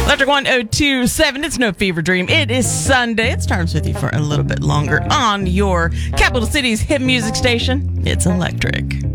Electric 1027, it's no fever dream. It is Sunday. It starts with you for a little bit longer on your capital city's hit music station. It's Electric.